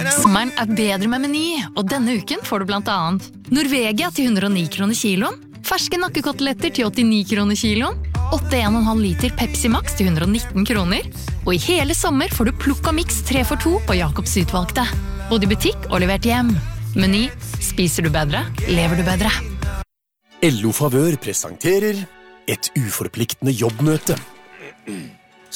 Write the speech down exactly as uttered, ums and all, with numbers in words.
Sommeren er bedre med Meny, og denne uken får du blant annet Norvegia til hundre og ni kroner kiloen, ferske nakkekoteletter til åttini kroner kiloen, åtte komma fem liter Pepsi Max til hundre og nitten kroner, og i hele sommer får du Plukka Mix tre for to på Jacobs utvalgte. Både i butikk og levert hjem. Meny, spiser du bedre, lever du bedre. L O Favør presenterer et uforpliktende jobbmøte.